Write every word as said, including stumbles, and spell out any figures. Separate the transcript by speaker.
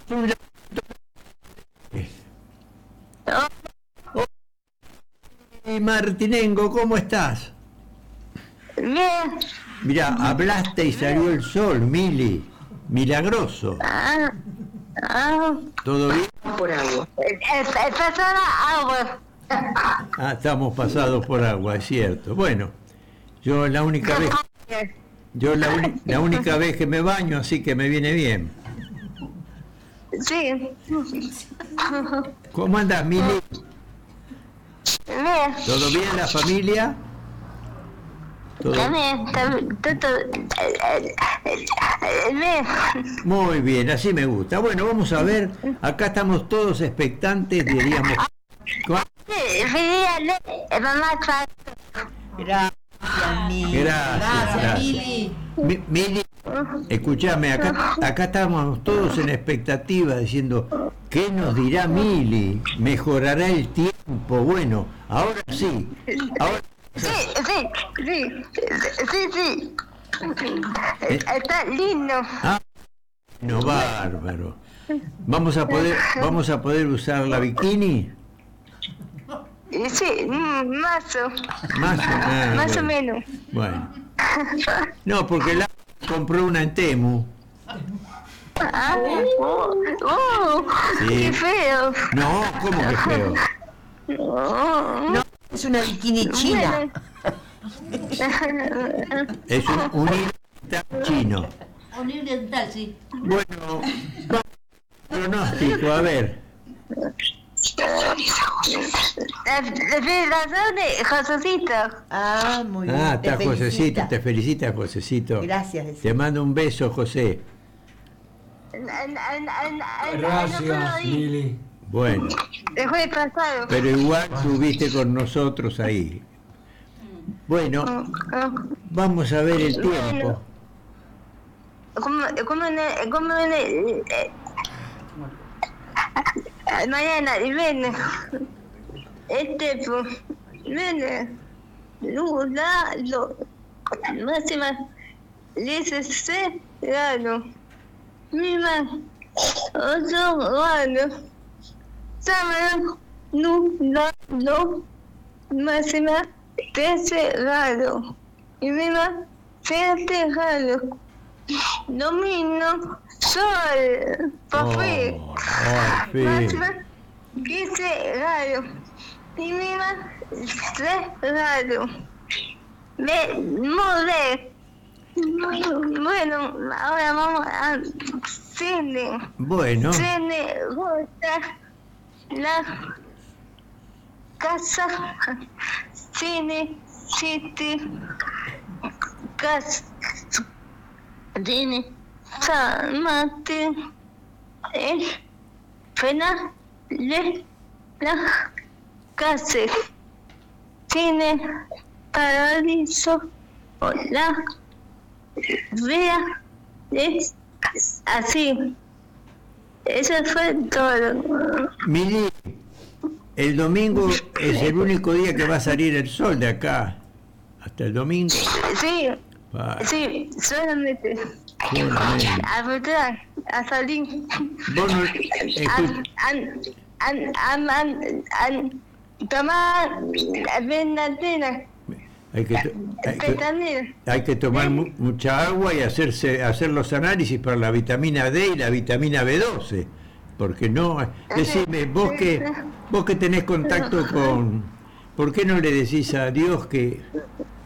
Speaker 1: Hey, Martinengo, ¿cómo estás?
Speaker 2: Bien.
Speaker 1: Mira, hablaste y salió el sol, Mili. Milagroso.
Speaker 2: Ah, ah.
Speaker 1: ¿Todo bien?
Speaker 2: Por agua. Pasada agua.
Speaker 1: Ah, estamos pasados por agua, es cierto. Bueno, yo la única vez, yo la, uni- la única vez que me baño, así que me viene bien.
Speaker 2: Sí.
Speaker 1: ¿Cómo andas, Mili?
Speaker 2: Bien.
Speaker 1: ¿Todo bien la familia? ¿Todo
Speaker 2: También, también, todo. Bien.
Speaker 1: muy bien? Así me gusta. Bueno, vamos a ver. Acá estamos todos expectantes, diríamos. ¿Cuál?
Speaker 2: Feliz mamá.
Speaker 3: Gracias, Mili.
Speaker 1: Gracias, gracias.
Speaker 3: Mili.
Speaker 1: Mi- Mili, escúchame, acá, acá estamos todos en expectativa diciendo, ¿qué nos dirá Mili? ¿Mejorará el tiempo? Bueno, ahora sí. Ahora,
Speaker 2: Sí, sí, sí, sí, sí. Está lindo.
Speaker 1: ah, no, bárbaro. ¿Vamos a poder, vamos a poder usar la bikini?
Speaker 2: Sí, más o,
Speaker 1: Más, ah,
Speaker 2: más
Speaker 1: bueno.
Speaker 2: o menos.
Speaker 1: Bueno. No, porque la compró una en Temu.
Speaker 2: Ah, oh, oh,
Speaker 1: Sí.
Speaker 2: qué feo.
Speaker 1: No, ¿cómo que feo?
Speaker 2: Oh,
Speaker 3: No, es una bikini china.
Speaker 1: Es un, un hilo chino.
Speaker 3: Un oriental, sí.
Speaker 1: Bueno, vamos al pronóstico, a ver.
Speaker 2: La felicitación de Josucito.
Speaker 3: Ah, muy bien.
Speaker 1: Ah,
Speaker 3: te
Speaker 1: está Josecito,
Speaker 3: felicita.
Speaker 1: te felicita Josecito.
Speaker 3: Gracias, decía.
Speaker 1: Te mando un beso, José.
Speaker 4: Gracias, Mili.
Speaker 1: Bueno,
Speaker 2: El jueves pasado.
Speaker 1: pero igual estuviste con nosotros ahí. Bueno, vamos a ver el tiempo.
Speaker 2: ¿Cómo, cómo, ne- cómo, ne- eh, mañana viene este pues, viene nublado, máxima dieciséis grados, mínima ocho grados, sábado nublado, máxima trece grados y mínima siete grados. Domingo, sol, por fin.
Speaker 1: Oh, oh, fin.
Speaker 2: Máxima quince grados y mínima tres grados. Me mudé. Bueno, ahora vamos al cine.
Speaker 1: Bueno,
Speaker 2: Cine gusta la casa. Cine City Casa. Cine San Martín. El final de la casa. Cine Paradiso. La vea es así. Eso fue todo.
Speaker 1: Mili, el domingo es el único día que va a salir el sol de acá. Hasta el domingo.
Speaker 2: Sí,
Speaker 1: Va,
Speaker 2: sí, solamente.
Speaker 1: solamente.
Speaker 2: A votar, a salir.
Speaker 1: Vos no,
Speaker 2: A,
Speaker 1: escu-
Speaker 2: a, a, a, a, a tomar Bernardina.
Speaker 1: hay, que, to- hay, que,
Speaker 2: Betanil.
Speaker 1: hay que tomar mu- mucha agua y hacerse hacer los análisis para la vitamina D y la vitamina B doce. Porque no, decime, vos que, vos que tenés contacto con, ¿por qué no le decís a Dios que